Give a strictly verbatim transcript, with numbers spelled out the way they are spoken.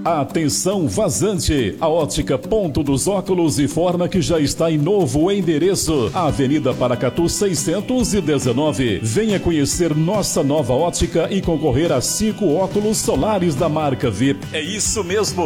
Atenção Vazante, a ótica Ponto dos Óculos informa que já está em novo endereço, Avenida Paracatu seiscentos e dezenove. Venha conhecer nossa nova ótica e concorrer a cinco óculos solares da marca V I P. É isso mesmo,